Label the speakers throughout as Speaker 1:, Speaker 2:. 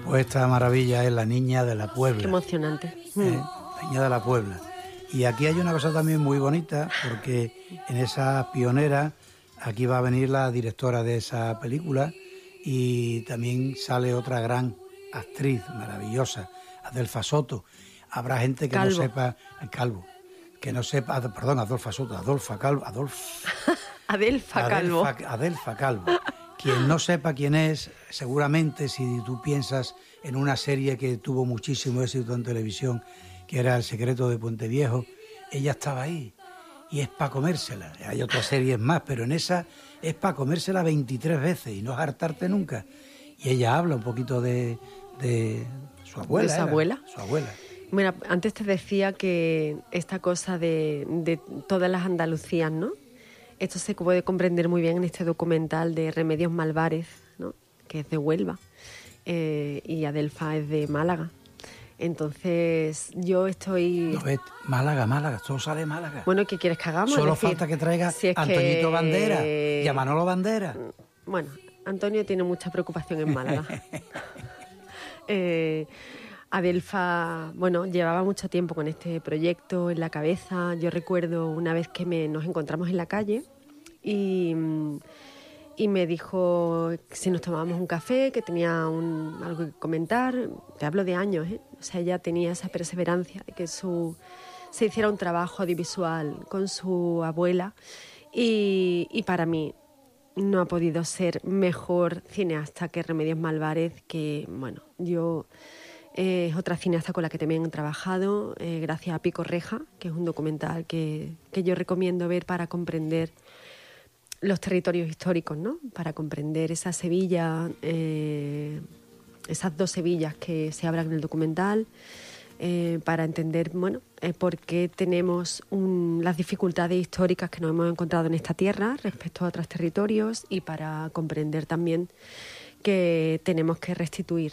Speaker 1: Pues esta maravilla es La Niña de la Puebla.
Speaker 2: Qué emocionante.
Speaker 1: La Niña de la Puebla. Y aquí hay una cosa también muy bonita, porque en esa pionera, aquí va a venir la directora de esa película y también sale otra gran actriz maravillosa, Adelfa Soto. Habrá gente que
Speaker 2: Calvo.
Speaker 1: no sepa, Calvo, que no sepa, perdón, Adolfa Soto, Adelfa Calvo. Adelfa Calvo. Quien no sepa quién es, seguramente si tú piensas en una serie que tuvo muchísimo éxito en televisión, que era El secreto de Puente Viejo, ella estaba ahí y es para comérsela. Hay otras series más, pero en esa es para comérsela 23 veces y no hartarte nunca. Y ella habla un poquito de su abuela.
Speaker 2: ¿De su abuela?
Speaker 1: Su abuela.
Speaker 2: Bueno, antes te decía que esta cosa de todas las Andalucías, ¿no? Esto se puede comprender muy bien en este documental de Remedios Malvarez, ¿no? Que es de Huelva, y Adelfa es de Málaga. Entonces yo estoy...
Speaker 1: No, Málaga, todo sale de Málaga.
Speaker 2: Bueno, ¿qué quieres que hagamos?
Speaker 1: Solo falta que traiga
Speaker 2: si es
Speaker 1: Antoñito Bandera y a Manolo Bandera.
Speaker 2: Bueno, Antonio tiene mucha preocupación en Málaga. Adelfa, bueno, llevaba mucho tiempo con este proyecto en la cabeza. Yo recuerdo una vez que nos encontramos en la calle y me dijo si nos tomábamos un café, que tenía algo que comentar. Te hablo de años, ¿eh? O sea, ella tenía esa perseverancia de que se hiciera un trabajo audiovisual con su abuela y para mí no ha podido ser mejor cineasta que Remedios Malvarez, que, bueno, es otra cineasta con la que también he trabajado, gracias a Pico Reja, que es un documental que yo recomiendo ver para comprender los territorios históricos, ¿no? Para comprender esa Sevilla, esas dos Sevillas que se hablan en el documental, para entender, bueno, por qué tenemos las dificultades históricas que nos hemos encontrado en esta tierra respecto a otros territorios y para comprender también que tenemos que restituir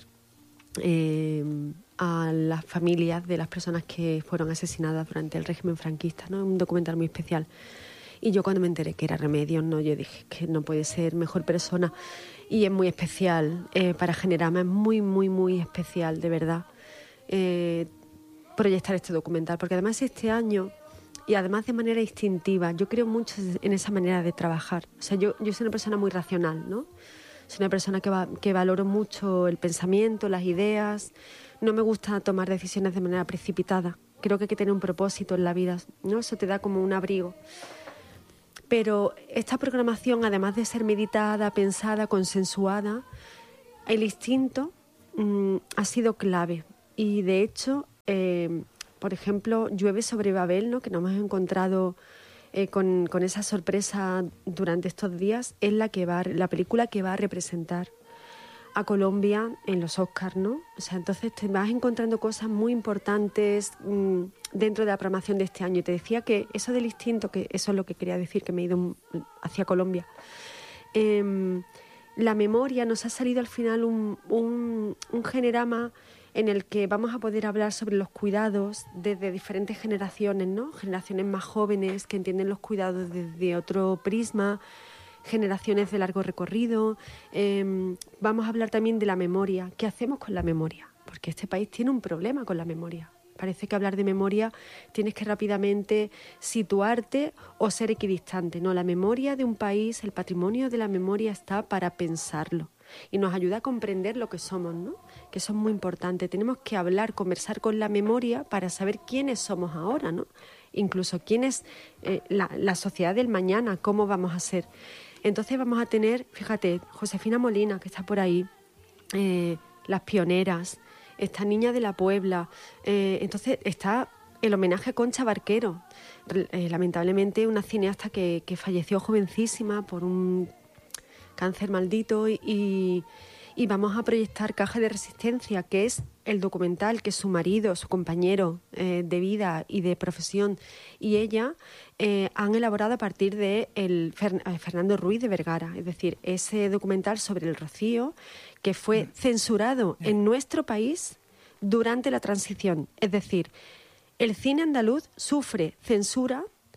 Speaker 2: a las familias de las personas que fueron asesinadas durante el régimen franquista, ¿no? Un documental muy especial. Y yo cuando me enteré que era Remedios, ¿no? Yo dije que no puede ser mejor persona y es muy especial para Generama, es muy, muy, muy especial, de verdad, proyectar este documental, porque además este año, y además de manera instintiva, yo creo mucho en esa manera de trabajar. O sea, yo soy una persona muy racional, ¿no? Soy una persona que valoro mucho el pensamiento, las ideas. No me gusta tomar decisiones de manera precipitada. Creo que hay que tener un propósito en la vida, ¿no? Eso te da como un abrigo. Pero esta programación, además de ser meditada, pensada, consensuada, el instinto ha sido clave. Y de hecho, por ejemplo, Llueve sobre Babel, ¿no? Que nos hemos encontrado con esa sorpresa durante estos días, es la película que va a representar a Colombia en los Oscars, ¿no? O sea, entonces te vas encontrando cosas muy importantes dentro de la programación de este año. Y te decía que eso del instinto, que eso es lo que quería decir, que me he ido hacia Colombia. La memoria nos ha salido al final un generama en el que vamos a poder hablar sobre los cuidados desde diferentes generaciones, ¿no? Generaciones más jóvenes que entienden los cuidados desde otro prisma, generaciones de largo recorrido. Vamos a hablar también de la memoria. ¿Qué hacemos con la memoria? Porque este país tiene un problema con la memoria. Parece que hablar de memoria tienes que rápidamente situarte o ser equidistante. No, la memoria de un país, el patrimonio de la memoria está para pensarlo y nos ayuda a comprender lo que somos, ¿no? Que eso es muy importante. Tenemos que hablar, conversar con la memoria para saber quiénes somos ahora, ¿no? Incluso quién es la sociedad del mañana, cómo vamos a ser. Entonces vamos a tener, fíjate, Josefina Molina, que está por ahí, las pioneras, esta Niña de la Puebla, entonces está el homenaje a Concha Barquero, lamentablemente una cineasta que falleció jovencísima por un cáncer maldito y vamos a proyectar Caja de Resistencia, que es el documental que su marido, su compañero de vida y de profesión y ella han elaborado a partir de Fernando Ruiz de Vergara, es decir, ese documental sobre el Rocío que fue censurado en nuestro país durante la transición. Es decir, el cine andaluz sufre censura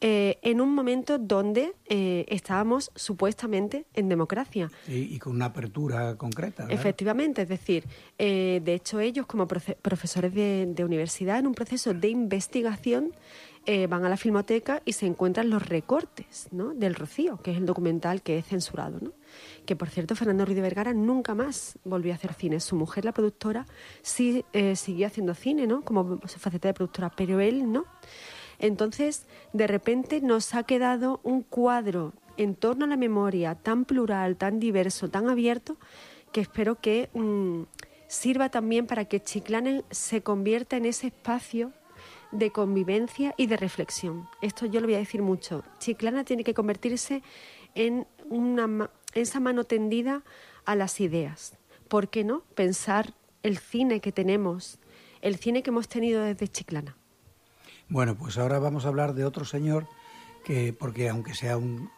Speaker 2: en un momento donde estábamos supuestamente en democracia.
Speaker 1: Y con una apertura concreta, ¿verdad?
Speaker 2: Efectivamente, es decir, de hecho ellos como profesores de universidad en un proceso de investigación van a la Filmoteca y se encuentran los recortes, ¿no?, del Rocío, que es el documental que es censurado, ¿no? Que, por cierto, Fernando Ruiz de Vergara nunca más volvió a hacer cine. Su mujer, la productora, sí siguió haciendo cine, ¿no?, como su faceta de productora, pero él no. Entonces, de repente nos ha quedado un cuadro en torno a la memoria tan plural, tan diverso, tan abierto, que espero que sirva también para que Chiclana se convierta en ese espacio de convivencia y de reflexión. Esto yo lo voy a decir mucho. Chiclana tiene que convertirse en esa mano tendida a las ideas. ¿Por qué no pensar el cine que tenemos, el cine que hemos tenido desde Chiclana?
Speaker 1: Bueno, pues ahora vamos a hablar de otro señor que, porque aunque sea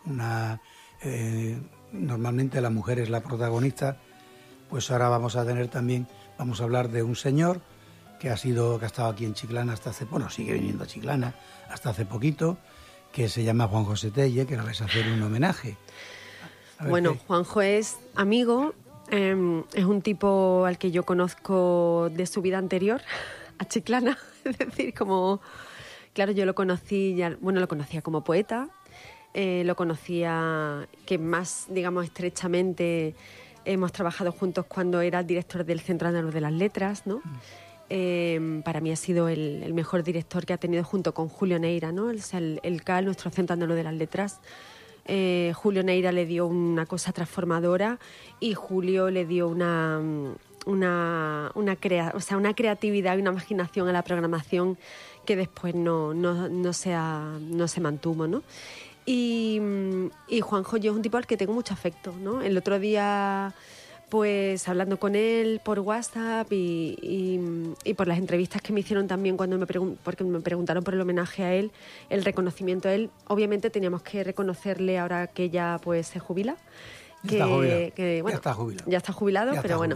Speaker 1: normalmente la mujer es la protagonista, pues ahora vamos a hablar de un señor que ha estado aquí en Chiclana sigue viniendo a Chiclana hasta hace poquito, que se llama Juan José Telle, que le vais a hacer un homenaje.
Speaker 2: Bueno, Juanjo es amigo, es un tipo al que yo conozco de su vida anterior a Chiclana, es decir, claro, yo lo conocía como poeta, lo conocía que más, digamos, estrechamente hemos trabajado juntos cuando era director del Centro Andaluz de las Letras, ¿no? Para mí ha sido el mejor director que ha tenido junto con Julio Neira, ¿no? O sea, el CAL, nuestro Centro Andaluz de las Letras. Julio Neira le dio una cosa transformadora y Julio le dio una creatividad y una imaginación a la programación que después no se mantuvo, ¿no? Y Juanjo, yo es un tipo al que tengo mucho afecto, ¿no? El otro día, pues hablando con él por WhatsApp y por las entrevistas que me hicieron también porque me preguntaron por el homenaje a él, el reconocimiento a él, obviamente teníamos que reconocerle ahora que ya pues se jubila.
Speaker 1: Ya está jubilado.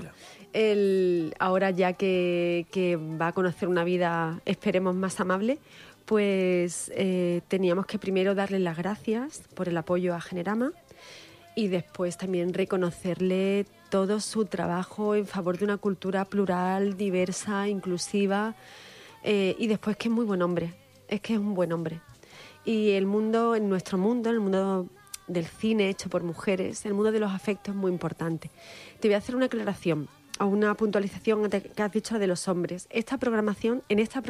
Speaker 2: Él ahora ya que va a conocer una vida, esperemos, más amable, pues teníamos que primero darle las gracias por el apoyo a Generama y después también reconocerle todo su trabajo en favor de una cultura plural, diversa, inclusiva, y después que es muy buen hombre, es que es un buen hombre. Y el mundo, en nuestro mundo, en el mundo del cine hecho por mujeres, el mundo de los afectos es muy importante. Te voy a hacer una aclaración o una puntualización que has dicho de los hombres. En esta programación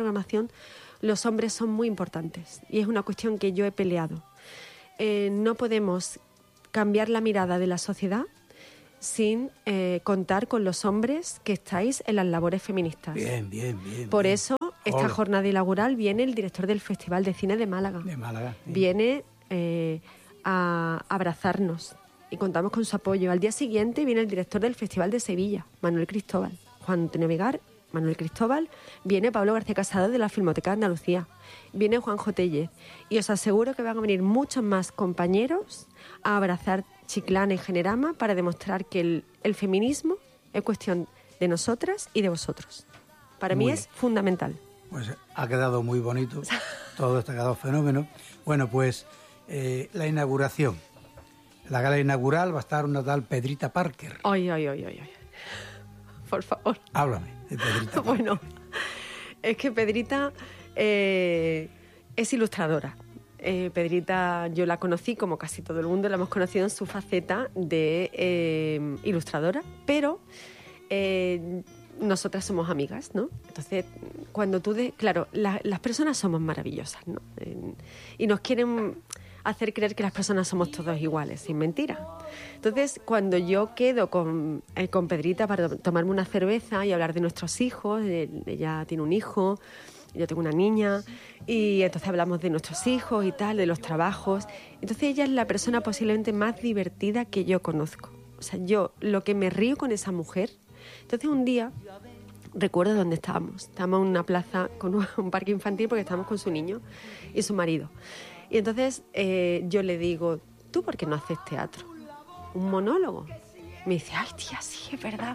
Speaker 2: los hombres son muy importantes y es una cuestión que yo he peleado. No podemos cambiar la mirada de la sociedad sin contar con los hombres que estáis en las labores feministas.
Speaker 1: Bien.
Speaker 2: Por eso, esta jornada inaugural viene el director del Festival de Cine de Málaga.
Speaker 1: Sí.
Speaker 2: Viene a abrazarnos y contamos con su apoyo. Al día siguiente viene el director del Festival de Sevilla, Manuel Cristóbal. Juan Antonio Vigar, Manuel Cristóbal, viene Pablo García Casado de la Filmoteca de Andalucía, viene Juanjo Tellez, y os aseguro que van a venir muchos más compañeros a abrazar Chiclana y Generama para demostrar que el feminismo es cuestión de nosotras y de vosotros. Para mí es fundamental.
Speaker 1: Pues ha quedado muy bonito, todo esto ha quedado fenómeno. Bueno, pues la inauguración, la gala inaugural va a estar una tal Pedrita Parker.
Speaker 2: Ay. Por favor.
Speaker 1: Háblame de Pedrita Parker.
Speaker 2: Bueno, es que Pedrita es ilustradora. Pedrita yo la conocí, como casi todo el mundo, la hemos conocido en su faceta de ilustradora, pero nosotras somos amigas, ¿no? Entonces, cuando claro, las personas somos maravillosas, ¿no? Y nos quieren hacer creer que las personas somos todos iguales, sin mentira. Entonces, cuando yo quedo con Pedrita para tomarme una cerveza y hablar de nuestros hijos, ella tiene un hijo, yo tengo una niña, y entonces hablamos de nuestros hijos y tal, de los trabajos. Entonces ella es la persona posiblemente más divertida que yo conozco. O sea, yo lo que me río con esa mujer. Entonces un día, recuerdo dónde estábamos en una plaza con un parque infantil porque estábamos con su niño y su marido. Y entonces yo le digo, ¿tú por qué no haces teatro? ¿Un monólogo? Me dice, ay tía, sí, es verdad.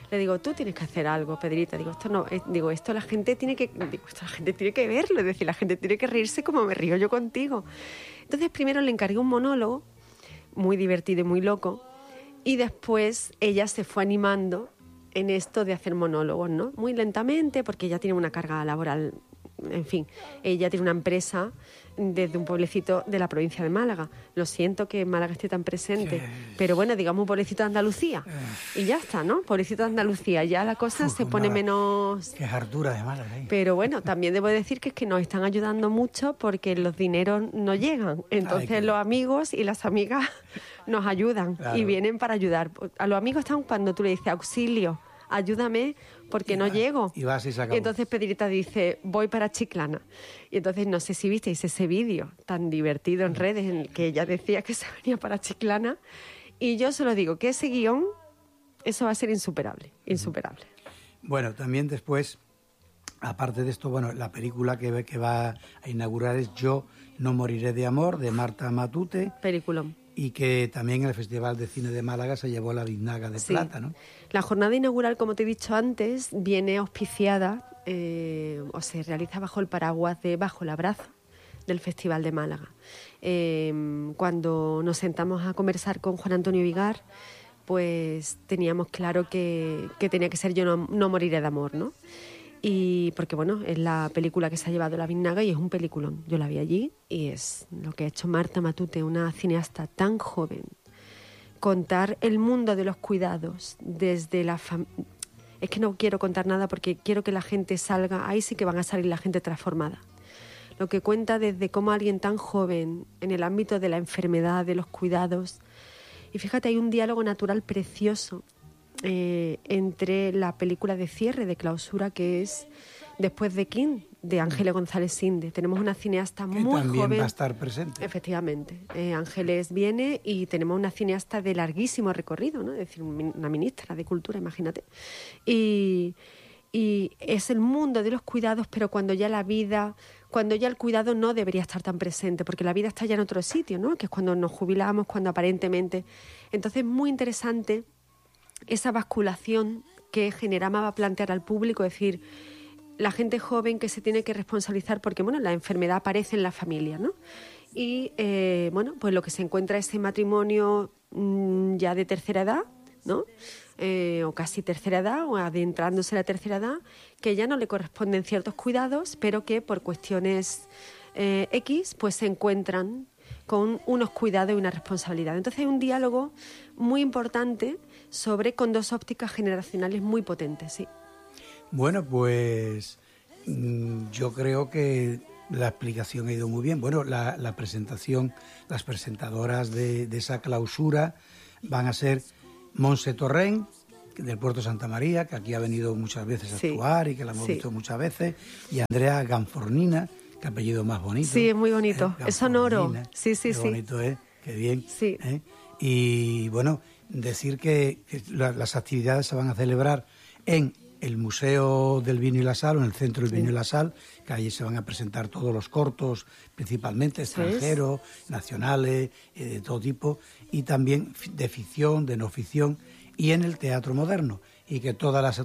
Speaker 2: Le digo, tú tienes que hacer algo, Pedrita. Digo, esto no, esto la gente tiene que verlo, es decir, la gente tiene que reírse como me río yo contigo. Entonces primero le encargué un monólogo muy divertido y muy loco, y después ella se fue animando en esto de hacer monólogos, ¿no? Muy lentamente, porque ella tiene una carga laboral, en fin, ella tiene una empresa desde un pueblecito de la provincia de Málaga. Lo siento que Málaga esté tan presente, pero bueno, digamos un pueblecito de Andalucía. Y ya está, ¿no? Pueblecito de Andalucía, ya la cosa se pone menos...
Speaker 1: Qué hartura de Málaga, ¿eh?
Speaker 2: Pero bueno, también debo decir que es que nos están ayudando mucho porque los dineros no llegan. Entonces los amigos y las amigas nos ayudan, claro, y vienen para ayudar. A los amigos están cuando tú le dices, auxilio, ayúdame porque no llego.
Speaker 1: Y vas y se acabó.
Speaker 2: Y entonces Pedrita dice, voy para Chiclana. Y entonces no sé si visteis ese vídeo tan divertido en redes en el que ella decía que se venía para Chiclana. Y yo solo digo que ese guión, eso va a ser insuperable, insuperable.
Speaker 1: Bueno, también después, aparte de esto, bueno, la película que va a inaugurar es Yo no moriré de amor, de Marta Matute.
Speaker 2: Peliculón.
Speaker 1: Y que también en el Festival de Cine de Málaga se llevó la Biznaga de Plata, ¿no?
Speaker 2: La jornada inaugural, como te he dicho antes, viene auspiciada o se realiza bajo el paraguas de Bajo el Abrazo del Festival de Málaga. Cuando nos sentamos a conversar con Juan Antonio Vigar, pues teníamos claro que tenía que ser Yo no moriré de amor, ¿no? Y porque, bueno, es la película que se ha llevado la Biznaga y es un peliculón. Yo la vi allí y es lo que ha hecho Marta Matute, una cineasta tan joven. Contar el mundo de los cuidados desde la familia. Es que no quiero contar nada porque quiero que la gente salga, ahí sí que van a salir la gente transformada. Lo que cuenta desde cómo alguien tan joven, en el ámbito de la enfermedad, de los cuidados. Y fíjate, hay un diálogo natural precioso entre la película de cierre, de clausura, que es Después de King, de Ángeles González Sinde. Tenemos una cineasta muy joven.
Speaker 1: Que también va a estar presente.
Speaker 2: Efectivamente. Ángeles viene y tenemos una cineasta de larguísimo recorrido, ¿no? Es decir, una ministra de Cultura, imagínate. Y es el mundo de los cuidados, pero cuando ya el cuidado no debería estar tan presente, porque la vida está ya en otro sitio, ¿no? Que es cuando nos jubilamos, cuando aparentemente... Entonces, muy interesante esa basculación que Generama va a plantear al público, es decir, la gente joven que se tiene que responsabilizar porque, bueno, la enfermedad aparece en la familia, ¿no? Y, bueno, pues lo que se encuentra es ese matrimonio ya de tercera edad, ¿no? O casi tercera edad, o adentrándose a la tercera edad, que ya no le corresponden ciertos cuidados, pero que por cuestiones X, pues se encuentran con unos cuidados y una responsabilidad. Entonces hay un diálogo muy importante con dos ópticas generacionales muy potentes, sí.
Speaker 1: Bueno, pues yo creo que la explicación ha ido muy bien. Bueno, la presentación, las presentadoras de esa clausura van a ser Montse Torrent, del Puerto Santa María, que aquí ha venido muchas veces a actuar y que la hemos visto muchas veces, y Andrea Ganfornina, que apellido más bonito.
Speaker 2: Sí, es muy bonito, es sonoro. Sí.
Speaker 1: Qué bonito es, qué bien.
Speaker 2: Sí.
Speaker 1: Y bueno, decir que las actividades se van a celebrar en el Museo del Vino y la Sal, o en el Centro del Vino y la Sal, que allí se van a presentar todos los cortos, principalmente extranjeros, nacionales, de todo tipo, y también de ficción, de no ficción, y en el Teatro Moderno, y que todas las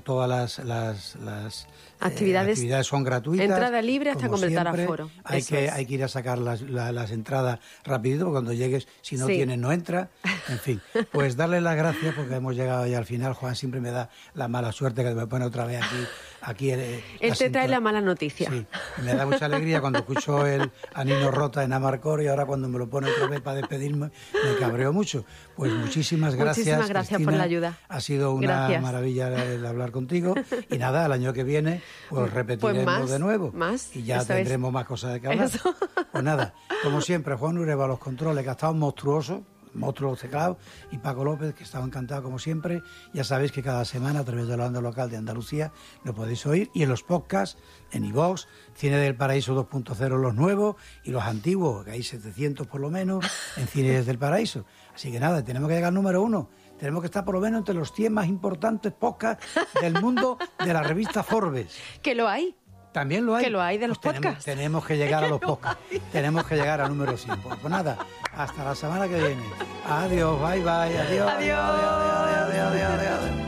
Speaker 1: actividades son gratuitas.
Speaker 2: Entrada libre hasta completar aforo.
Speaker 1: Hay que ir a sacar las entradas rapidito, porque cuando llegues, si no tienes, no entra. En fin, pues darle las gracias porque hemos llegado ya al final. Juan siempre me da la mala suerte que me pone otra vez aquí
Speaker 2: él te trae la mala noticia.
Speaker 1: Sí, me da mucha alegría cuando escucho a Nino Rota en Amarcor, y ahora cuando me lo pone otra vez para despedirme me cabreo mucho. Pues muchísimas gracias.
Speaker 2: Muchísimas gracias, Cristina, por la ayuda.
Speaker 1: Ha sido una maravilla el hablar contigo, y nada, el año que viene pues repetiremos de nuevo y ya tendremos más cosas de que hablar. Pues nada, como siempre, Juan Ureva a los controles, que ha estado monstruoso, monstruo teclado, y Paco López, que estaba encantado como siempre. Ya sabéis que cada semana a través de la banda local de Andalucía lo podéis oír, y en los podcasts, en iVoox, Cine del Paraíso 2.0, los nuevos y los antiguos, que hay 700 por lo menos en Cines del Paraíso. Así que nada, tenemos que llegar al número 1. Tenemos que estar por lo menos entre los 100 más importantes podcasts del mundo de la revista Forbes.
Speaker 2: Que lo hay.
Speaker 1: También lo hay.
Speaker 2: Que lo hay de los podcasts.
Speaker 1: Tenemos que llegar a los podcasts. Tenemos que llegar al número 100. Pues nada, hasta la semana que viene. Adiós, bye, adiós.
Speaker 2: Adiós.
Speaker 1: Adiós.